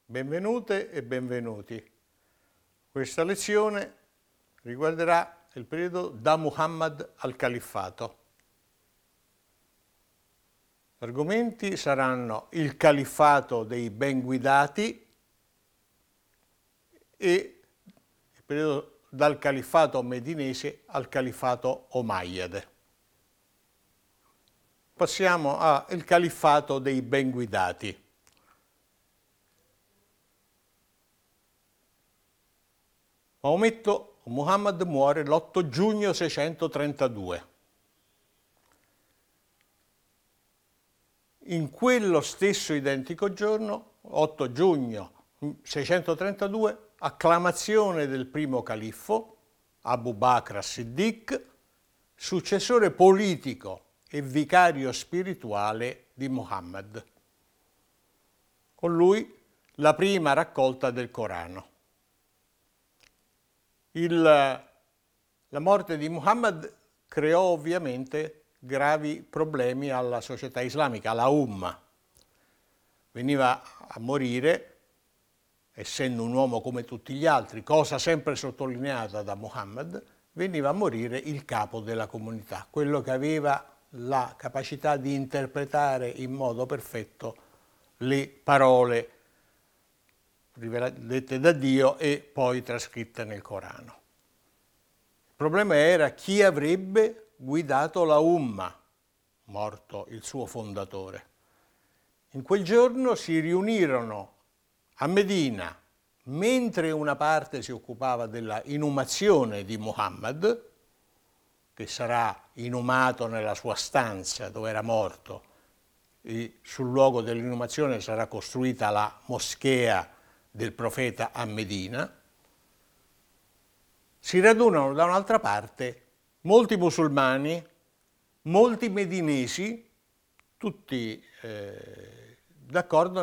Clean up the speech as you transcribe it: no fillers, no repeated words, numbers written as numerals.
Benvenute e benvenuti. Questa lezione riguarderà il periodo da Muhammad al Califfato. Gli argomenti saranno il Califfato dei ben guidati e il periodo dal Califfato medinese al Califfato omayyade. Passiamo al Califfato dei ben guidati. Muhammad muore l'8 giugno 632. In quello stesso identico giorno, 8 giugno 632, acclamazione del primo califfo, Abu Bakr as-Siddiq, successore politico e vicario spirituale di Muhammad. Con lui la prima raccolta del Corano. La morte di Muhammad creò ovviamente gravi problemi alla società islamica, alla Umma. Veniva a morire, essendo un uomo come tutti gli altri, cosa sempre sottolineata da Muhammad, veniva a morire il capo della comunità, quello che aveva la capacità di interpretare in modo perfetto le parole dette da Dio e poi trascritte nel Corano. Il problema era chi avrebbe guidato la Umma, morto il suo fondatore. In quel giorno si riunirono a Medina, mentre una parte si occupava della inumazione di Muhammad, che sarà inumato nella sua stanza dove era morto, e sul luogo dell'inumazione sarà costruita la moschea del profeta a Medina. Si radunano da un'altra parte molti musulmani, molti medinesi, tutti d'accordo